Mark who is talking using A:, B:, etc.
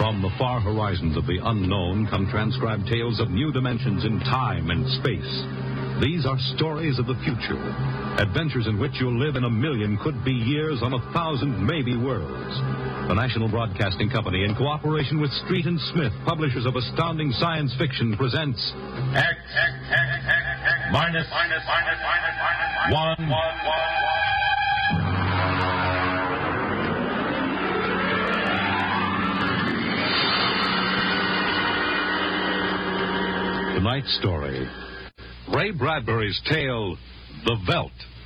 A: From the far horizons of the unknown come transcribed tales of new dimensions in time and space. These are stories of the future, adventures in which you'll live in a million could-be years on 1,000 maybe worlds. The National Broadcasting Company, in cooperation with Street and Smith, publishers of astounding science fiction, presents
B: X minus 1.
A: Tonight's story, Ray Bradbury's tale, The Veldt.